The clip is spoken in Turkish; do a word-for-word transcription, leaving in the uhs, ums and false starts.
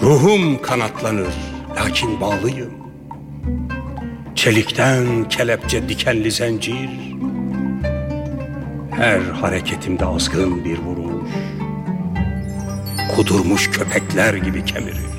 Ruhum kanatlanır, lakin bağlıyım. Çelikten kelepçe dikenli zincir, her hareketimde azgın bir vuruş, kudurmuş köpekler gibi kemirir.